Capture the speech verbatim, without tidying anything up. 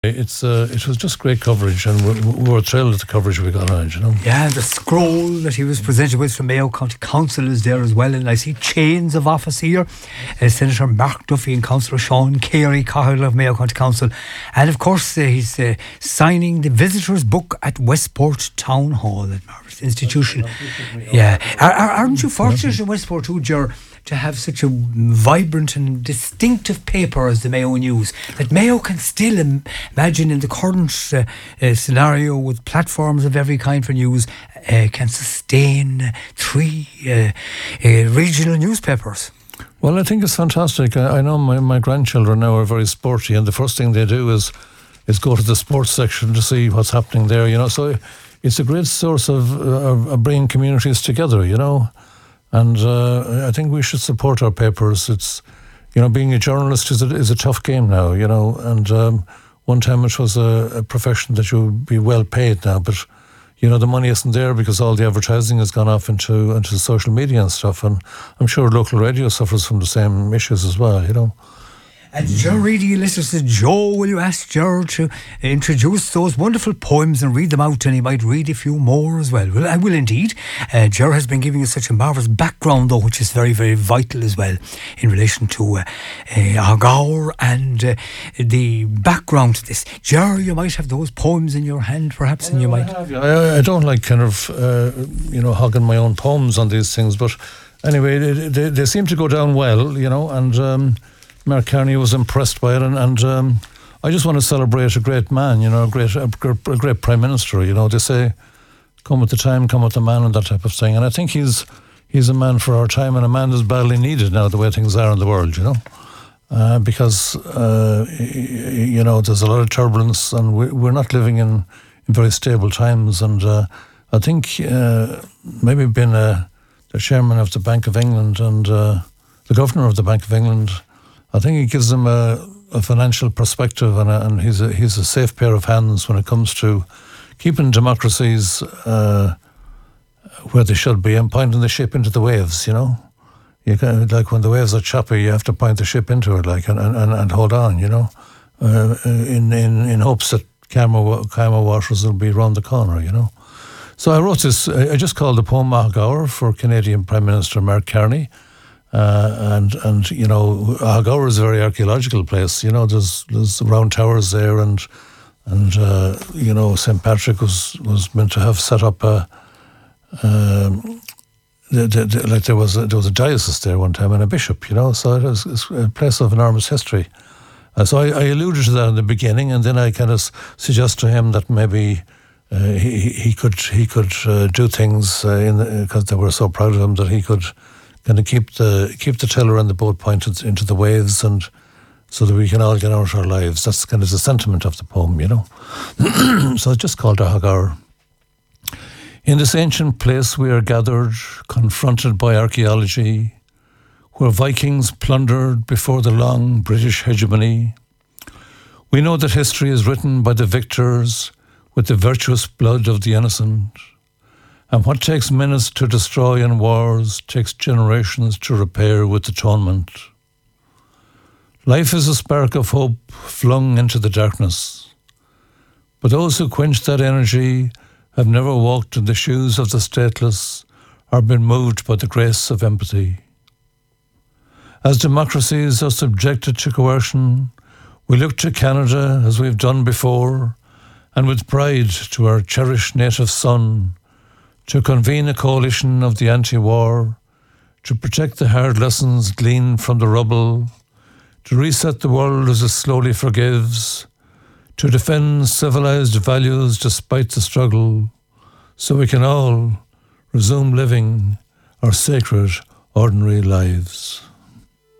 It's uh, it was just great coverage, and we, we were thrilled at the coverage we got on it, you know. Yeah, the scroll that he was presented with from Mayo County Council is there as well, and I see chains of office here. Uh, Senator Mark Duffy and Councillor Sean Carey Cahill of Mayo County Council, and of course uh, he's uh, signing the visitors' book at Westport Town Hall, that marvellous institution. Yeah, are, are, aren't you fortunate in Westport too, Ger, to have such a vibrant and distinctive paper as the Mayo News, that Mayo can still im- imagine in the current uh, uh, scenario with platforms of every kind for news, uh, can sustain uh, three uh, uh, regional newspapers? Well, I think it's fantastic. I, I know my, my grandchildren now are very sporty, and the first thing they do is is go to the sports section to see what's happening there, you know. So it's a great source of, uh, of bringing communities together, you know. And uh, I think we should support our papers. It's, you know, being a journalist is a, is a tough game now, you know. And um, one time it was a, a profession that you would be well paid now, but you know the money isn't there because all the advertising has gone off into into social media and stuff. And I'm sure local radio suffers from the same issues as well, you know. And Ger reading listeners says, Joe, will you ask Ger to introduce those wonderful poems and read them out, and he might read a few more as well. Well, I will indeed. Uh, Ger has been giving us such a marvellous background, though, which is very, very vital as well in relation to uh, uh, Argour and uh, the background to this. Ger, you might have those poems in your hand, perhaps, well, and you I might... Have, yeah. I, I don't like kind of, uh, you know, hogging my own poems on these things, but anyway, they, they, they seem to go down well, you know, and... Um, Mark Carney was impressed by it, and, and um, I just want to celebrate a great man, you know, a great, a, a great Prime Minister. You know, they say, come with the time, come with the man, and that type of thing. And I think he's he's a man for our time, and a man that's badly needed now, the way things are in the world, you know. Uh, because, uh, you know, there's a lot of turbulence, and we, we're not living in, in very stable times. And uh, I think uh, maybe being uh, the chairman of the Bank of England and uh, the governor of the Bank of England, I think it gives them a, a financial perspective, and, a, and he's a he's a safe pair of hands when it comes to keeping democracies uh, where they should be and pointing the ship into the waves. You know, you can, like when the waves are choppy, you have to point the ship into it, like and and, and hold on. You know, uh, in in in hopes that calmer calmer waters will be around the corner. You know, so I wrote this. I just called the poem Argour for Canadian Prime Minister Mark Carney. Uh, and and you know, Argour is a very archaeological place. You know, there's there's round towers there, and and uh, you know, Saint Patrick was, was meant to have set up a um, the, the, the, like there was a, there was a diocese there one time and a bishop. You know, so it was, it's a place of enormous history. Uh, so I, I alluded to that in the beginning, and then I kind of suggest to him that maybe uh, he he could he could uh, do things uh, in because they were so proud of him that he could. Kind of keep the keep the tiller and the boat pointed into the waves, and so that we can all get out our lives. That's kind of the sentiment of the poem, you know. So it's just called Argour. In this ancient place we are gathered, confronted by archaeology, where Vikings plundered before the long British hegemony. We know that history is written by the victors with the virtuous blood of the innocent. And what takes minutes to destroy in wars takes generations to repair with atonement. Life is a spark of hope flung into the darkness. But those who quench that energy have never walked in the shoes of the stateless or been moved by the grace of empathy. As democracies are subjected to coercion, we look to Canada as we've done before, and with pride to our cherished native son, to convene a coalition of the anti-war, to protect the hard lessons gleaned from the rubble, to reset the world as it slowly forgives, to defend civilized values despite the struggle, so we can all resume living our sacred, ordinary lives.